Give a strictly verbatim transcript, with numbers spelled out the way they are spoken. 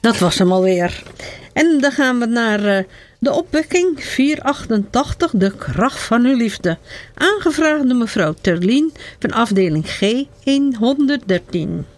Dat was hem alweer. En dan gaan we naar uh, de opwekking vierhonderdachtachtig, de kracht van uw liefde. Aangevraagd door mevrouw Terlien van afdeling G honderddertien.